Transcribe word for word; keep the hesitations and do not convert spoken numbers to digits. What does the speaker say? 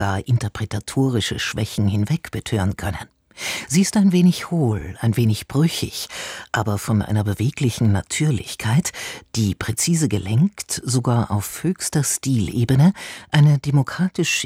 gar interpretatorische Schwächen hinweg betören können. Sie ist ein wenig hohl, ein wenig brüchig, aber von einer beweglichen Natürlichkeit, die präzise gelenkt, sogar auf höchster Stilebene, eine demokratisch